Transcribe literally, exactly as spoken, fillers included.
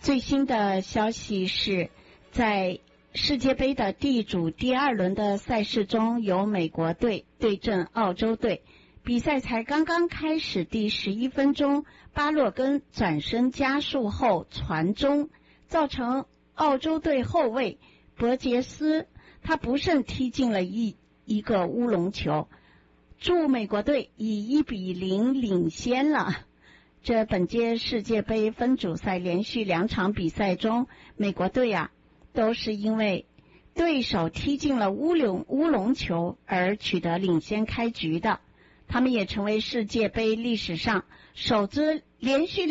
最新的消息是，在世界杯的地主第二轮的赛事中，由美国队对阵澳洲队。比赛才刚刚开始，第十一分钟，巴洛根转身加速后传中，造成澳洲队后卫伯杰斯他不慎踢进了一一个乌龙球，助美国队以一比零领先了。这本届世界杯分组赛连续两场比赛中，美国队啊都是因为对手踢进了乌龙乌龙球而取得领先开局的，他们也成为世界杯历史上首支连续